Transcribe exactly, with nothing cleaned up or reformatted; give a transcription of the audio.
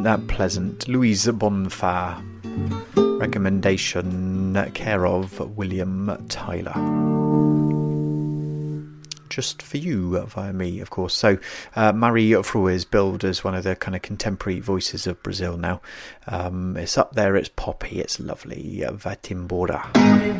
isn't that pleasant? Louise Bonfire. Recommendation, care of William Tyler. Just for you via me, of course. So uh, Marie Fru is billed as one of the kind of contemporary voices of Brazil now. Um, it's up there, it's poppy, it's lovely. Vatimbora.